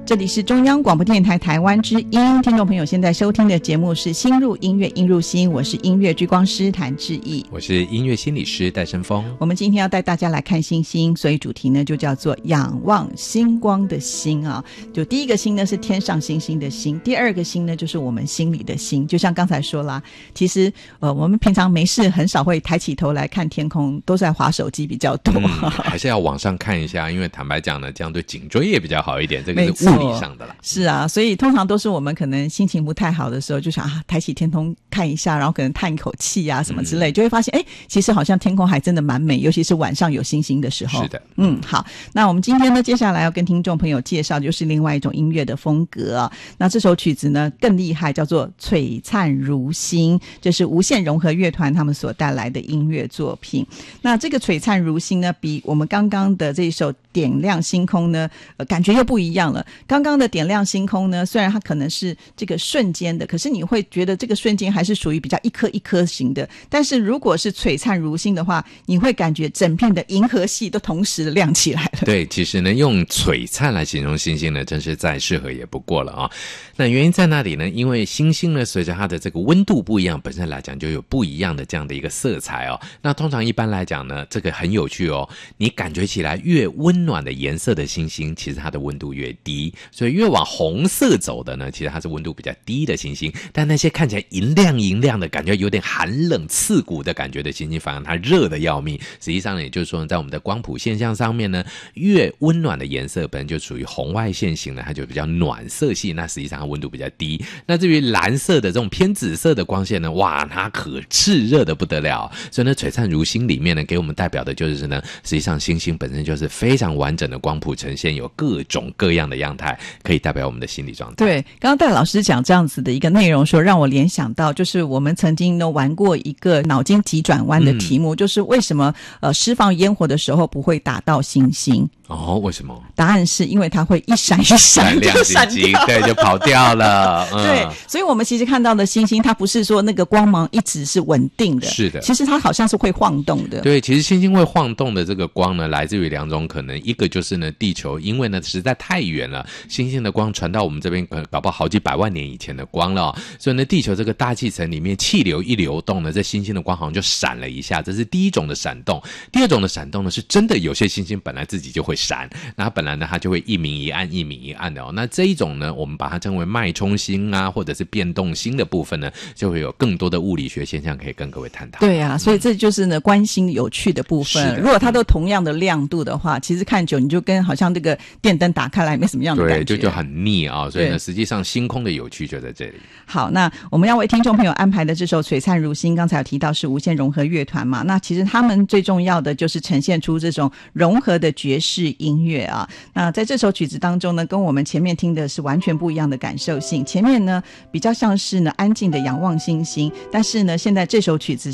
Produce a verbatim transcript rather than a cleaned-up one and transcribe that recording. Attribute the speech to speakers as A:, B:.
A: 这里是中央广播电台台湾之音，听众朋友现在收听的节目是心入音乐音入心，我是音乐追光师谭志毅，
B: 我是音乐心理师戴胜峰。
A: 我们今天要带大家来看星星，所以主题呢就叫做仰望星光的星啊。就第一个星呢是天上星星的星，第二个星呢就是我们心里的星。就像刚才说啦，其实呃我们平常没事很少会抬起头来看天空，都在滑手机比较多、嗯、
B: 还是要往上看一下，因为坦白讲呢，这样对颈椎也比较好一点，这个是物理上的啦。
A: 是啊，所以通常都是我们可能心情不太好的时候，就想啊抬起天空看一下，然后可能叹一口气啊什么之类、嗯、就会发现哎，其实好像天空还真的蛮美，尤其是晚上有星星的时候。
B: 是的，
A: 嗯，好，那我们今天呢接下来要跟听众朋友介绍就是另外一种音乐的风格啊。那这首曲子呢更厉害，叫做璀璨如星，这是无限融合乐团他们所带来的音乐作品。那这个璀璨如星呢比我们刚刚的这一首点亮星空呢、呃、感觉又不一样了。刚刚的点亮星空呢，虽然它可能是这个瞬间的，可是你会觉得这个瞬间还是属于比较一颗一颗型的，但是如果是璀璨如星的话，你会感觉整片的银河系都同时的亮起来了。
B: 对，其实呢用璀璨来形容星星呢真是再适合也不过了啊。那原因在哪里呢？因为星星呢随着它的这个温度不一样，本身来讲就有不一样的这样的一个色彩哦。那通常一般来讲呢，这个很有趣哦，你感觉起来越温暖的颜色的星星，其实它的温度越低，所以越往红色走的呢，其实它是温度比较低的星星。但那些看起来银亮银亮的，感觉有点寒冷刺骨的感觉的星星，反而它热的要命。实际上呢，也就是说在我们的光谱现象上面呢，越温暖的颜色本身就属于红外线型呢，它就比较暖色系，那实际上它温度比较低。那至于蓝色的这种偏紫色的光线呢，哇，它可炽热的不得了。所以呢，璀璨如星里面呢，给我们代表的就是呢，实际上星星本身就是非常完整的光谱呈现，有各种各样的样态，可以代表我们的心理状态。
A: 对，刚刚戴老师讲这样子的一个内容说，让我联想到就是我们曾经都玩过一个脑筋急转弯的题目、嗯、就是为什么呃释放烟火的时候不会打到星星。
B: 哦，为什么？
A: 答案是因为它会一闪一闪就闪掉，
B: 对，就跑掉了。嗯、
A: 对，所以我们其实看到的星星，它不是说那个光芒一直是稳定的，
B: 是的，
A: 其实它好像是会晃动的。
B: 对，其实星星会晃动的这个光呢，来自于两种可能，一个就是呢，地球因为呢实在太远了，星星的光传到我们这边，搞不好好几百万年以前的光了、哦，所以呢，地球这个大气层里面气流一流动呢，这星星的光好像就闪了一下，这是第一种的闪动。第二种的闪动呢，是真的有些星星本来自己就会闪，那它本来呢它就会一明一暗一明一暗的哦。那这一种呢，我们把它称为脉冲星啊，或者是变动星的部分呢，就会有更多的物理学现象可以跟各位探讨。
A: 对啊，所以这就是呢观星有趣的部分。如果它都同样的亮度的话，其实看久你就跟好像这个电灯打开来没什么样的感觉，
B: 对，就就很腻啊、哦。所以呢，实际上星空的有趣就在这里。
A: 好，那我们要为听众朋友安排的这首璀璨如星，刚才有提到是无限融合乐团嘛，那其实他们最重要的就是呈现出这种融合的爵士音乐啊。那在这首曲子当中呢，跟我们前面听的是完全不一样的感受性。前面呢比较像是呢安静的仰望星星，但是呢现在这首曲子